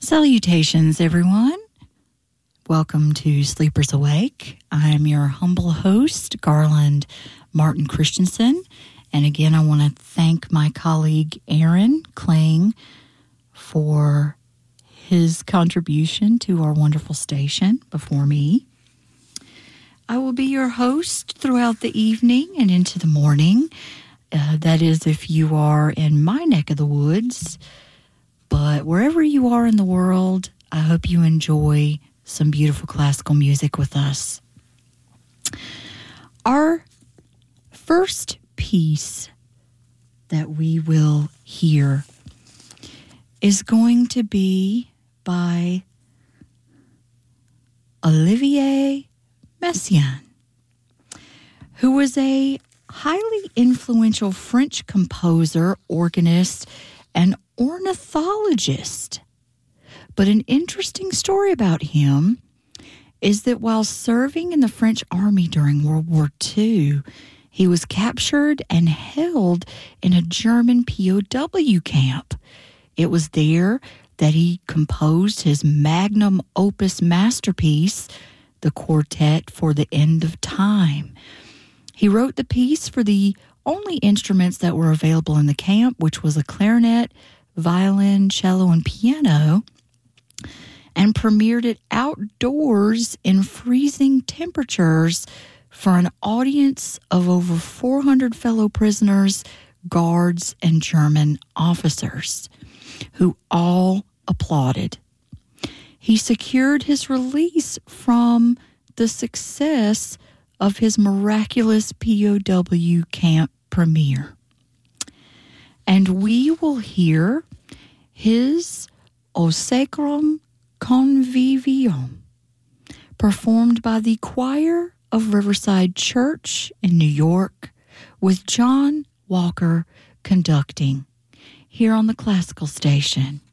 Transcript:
Salutations, everyone. Welcome to Sleepers Awake. I'm your humble host, Garland Martin Christensen. And again, I want to thank my colleague, Aaron Kling, for his contribution to our wonderful station before me. I will be your host throughout the evening and into the morning. That is, if you are in my neck of the woods. But wherever you are in the world, I hope you enjoy some beautiful classical music with us. Our first piece that we will hear is going to be by Olivier Messiaen, who was a highly influential French composer, organist, and ornithologist. But an interesting story about him is that while serving in the French army during World War II, he was captured and held in a German POW camp. It was there that he composed his magnum opus masterpiece, the Quartet for the End of Time. He wrote the piece for the only instruments that were available in the camp, which was a clarinet, violin, cello, and piano, and premiered it outdoors in freezing temperatures for an audience of over 400 fellow prisoners, guards, and German officers, who all applauded. He secured his release from the success of his miraculous POW camp premiere. And we will hear his O Sacrum Convivium, performed by the choir of Riverside Church in New York, with John Walker conducting, here on the Classical Station.